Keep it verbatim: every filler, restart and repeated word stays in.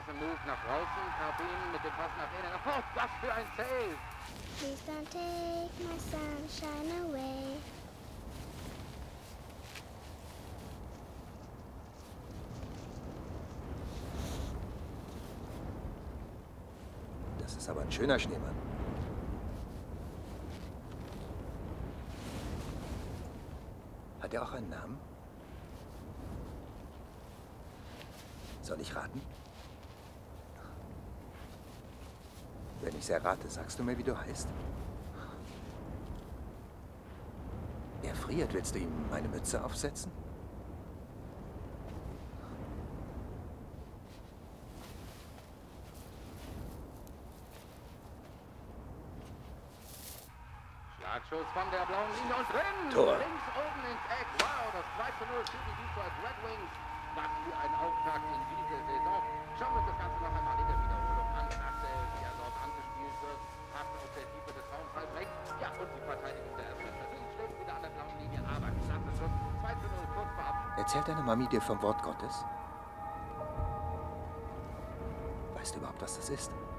klasse Move nach draußen. Carbin mit dem Pass nach innen. Oh, was für ein Save! Please don't take my sunshine away. Das ist aber ein schöner Schneemann. Hat er auch einen Namen? Soll ich raten? Wenn ich sehr rate, sagst du mir, wie du heißt? Er friert. Willst du ihm meine Mütze aufsetzen? Schlagschuss von der blauen Linie und drin! Tor. Links oben ins Eck. Wow, das zwei zu null für die Detroit Red Wings. Was für ein Auftakt in diese Saison. Schauen wir uns das Ganze noch einmal in der Wiederholung an. Axel, wie er dort angespielt wird. Pass aus der Tiefe des Raums halb rechts. Ja, und die Verteidigung der Ersten. Natürlich schlägt wieder an der blauen Linie, aber klasse Schuss. zwei zu null, kurz vor Abschluss. Erzählt deine Mami dir vom Wort Gottes? Weißt du überhaupt, was das ist?